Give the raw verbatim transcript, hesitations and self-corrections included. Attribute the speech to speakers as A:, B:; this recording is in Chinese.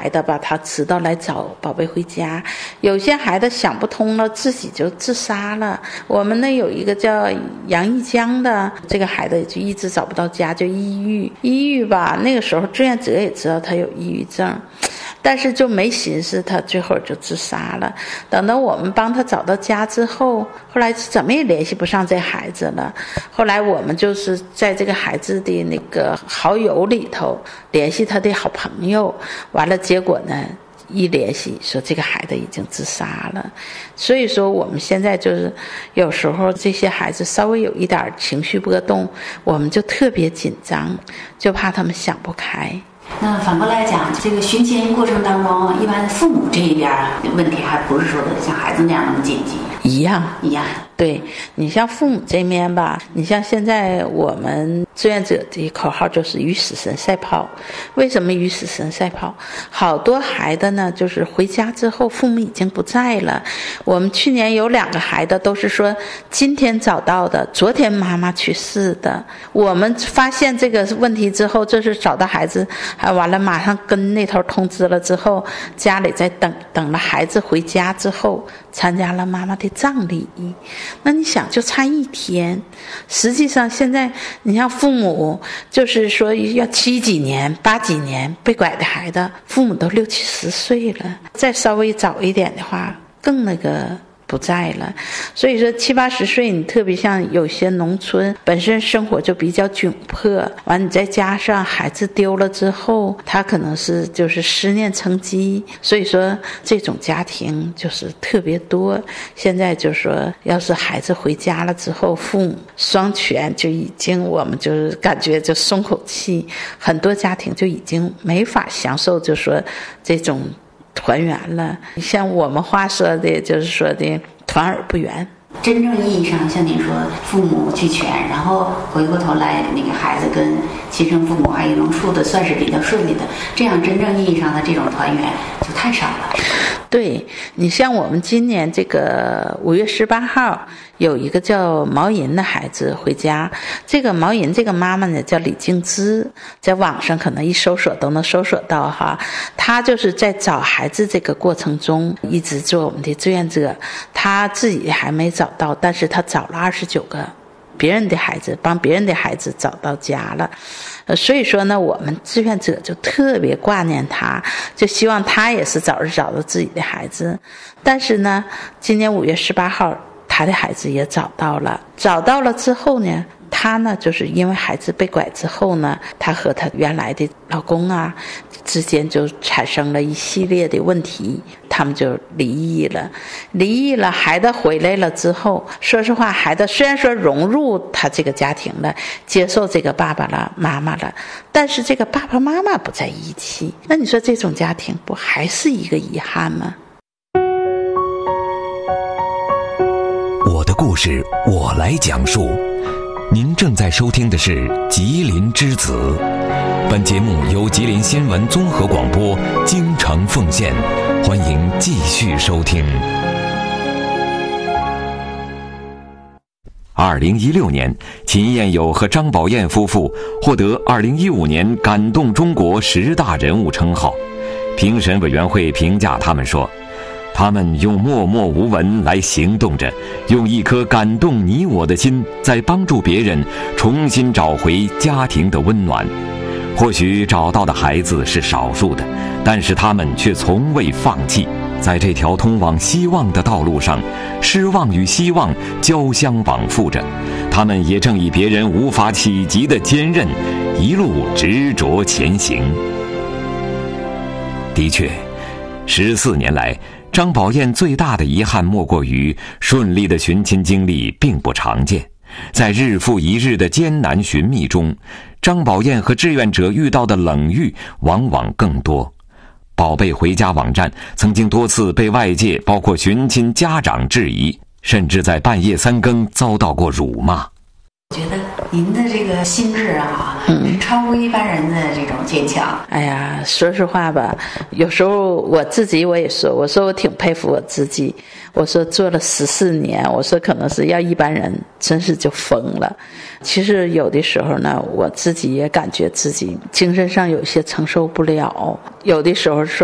A: 孩子吧，他知道来找宝贝回家，有些孩子想不通了，自己就自杀了。我们那有一个叫杨一江的，这个孩子就一直找不到家，就抑郁。抑郁吧，那个时候志愿者也知道他有抑郁症，但是就没寻思，他最后就自杀了。等到我们帮他找到家之后，后来怎么也联系不上这孩子了。后来我们就是在这个孩子的那个好友里头联系他的好朋友，完了结果呢一联系说这个孩子已经自杀了。所以说我们现在就是有时候这些孩子稍微有一点情绪波动，我们就特别紧张，就怕他们想不开。
B: 那反过来讲，这个寻亲过程当中，一般父母这一边问题还不是说的像孩子那样那么紧急，
A: 一样
B: 一样。
A: 对，你像父母这面吧，你像现在我们志愿者的口号就是与死神赛跑。为什么与死神赛跑？好多孩子呢，就是回家之后父母已经不在了。我们去年有两个孩子都是说今天找到的，昨天妈妈去世的。我们发现这个问题之后，就是找到孩子，还完了马上跟那头通知了之后，家里在等等了孩子回家之后，参加了妈妈的葬礼。那你想就差一天，实际上现在你像父母就是说要七几年八几年被拐的孩子，父母都六七十岁了，再稍微早一点的话更那个不在了。所以说七八十岁，你特别像有些农村本身生活就比较窘迫，完你再加上孩子丢了之后，他可能是就是思念成疾，所以说这种家庭就是特别多。现在就说要是孩子回家了之后，父母双全就已经我们就是感觉就松口气，很多家庭就已经没法享受就说这种团圆了。像我们话说的就是说的团而不圆。
B: 真正意义上像您说父母俱全，然后回过头来那个孩子跟亲生父母还能处的算是比较顺利的，这样真正意义上的这种团圆就太少了。
A: 对，你像我们今年这个五月十八号有一个叫毛银的孩子回家，这个毛银这个妈妈呢叫李静芝，在网上可能一搜索都能搜索到哈。她就是在找孩子这个过程中一直做我们的志愿者，她自己还没找到，但是她找了二十九个别人的孩子，帮别人的孩子找到家了。呃，所以说呢，我们志愿者就特别挂念他，就希望他也是早日找到自己的孩子。但是呢，今年五月十八号，他的孩子也找到了。找到了之后呢，他呢就是因为孩子被拐之后呢，他和他原来的老公啊之间就产生了一系列的问题，他们就离异了。离异了，孩子回来了之后，说实话，孩子虽然说融入他这个家庭了，接受这个爸爸了妈妈了，但是这个爸爸妈妈不在一起，那你说这种家庭不还是一个遗憾吗？
C: 我的故事我来讲述。您正在收听的是吉林之子，本节目由吉林新闻综合广播京城奉献，欢迎继续收听。二零一六年，秦彦友和张宝燕夫妇获得二零一五年感动中国十大人物称号。评审委员会评价他们说，他们用默默无闻来行动着，用一颗感动你我的心，在帮助别人重新找回家庭的温暖。或许找到的孩子是少数的，但是他们却从未放弃。在这条通往希望的道路上，失望与希望交相往复着，他们也正以别人无法企及的坚韧，一路执着前行。的确，十四年来，张宝燕最大的遗憾莫过于顺利的寻亲经历并不常见。在日复一日的艰难寻觅中，张宝燕和志愿者遇到的冷遇往往更多。宝贝回家网站曾经多次被外界包括寻亲家长质疑，甚至在半夜三更遭到过辱骂。
B: 我觉得您的这个心智啊，嗯，超过一般人的这种坚强。
A: 哎呀，说实话吧，有时候我自己我也说，我说我挺佩服我自己。我说做了十四年，我说可能是要一般人真是就疯了。其实有的时候呢，我自己也感觉自己精神上有些承受不了，有的时候说